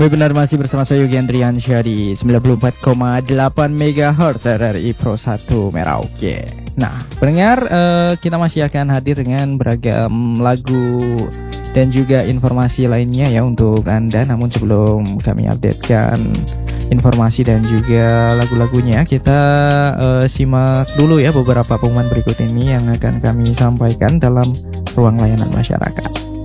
Benar masih bersama saya Yogi Andriansyah di 94,8 MHz RRI Pro 1 Merauke. Nah, pendengar, kita masih akan hadir dengan beragam lagu dan juga informasi lainnya ya untuk Anda. Namun sebelum kami updatekan informasi dan juga lagu-lagunya, kita simak dulu ya beberapa pengumuman berikut ini yang akan kami sampaikan dalam ruang layanan masyarakat.